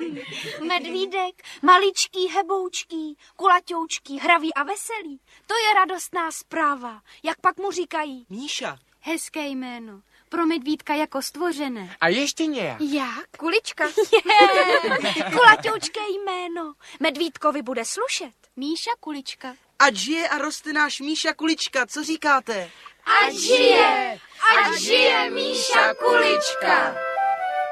Medvídek, maličký, heboučký, kulaťoučký, hravý a veselý. To je radostná zpráva. Jak pak mu říkají? Míša. Hezké jméno. Pro medvídka jako stvořené. A ještě nějak. Jak? Kulička. Kulaťoučké jméno. Medvídkovi bude slušet. Míša Kulička. Ať žije a roste náš Míša Kulička, co říkáte? Ať žije Míša Kulička.